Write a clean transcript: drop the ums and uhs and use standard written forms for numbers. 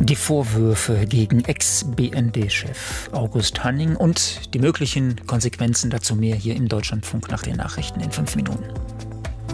Die Vorwürfe gegen Ex-BND-Chef August Hanning und die möglichen Konsequenzen dazu mehr hier im Deutschlandfunk nach den Nachrichten in 5 Minuten.